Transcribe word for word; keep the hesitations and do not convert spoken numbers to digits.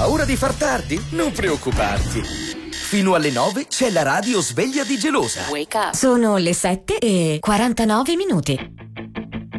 Paura di far tardi? Non preoccuparti. Fino alle nove c'è la radio sveglia di Gelosa. Wake up. Sono le sette e quarantanove minuti.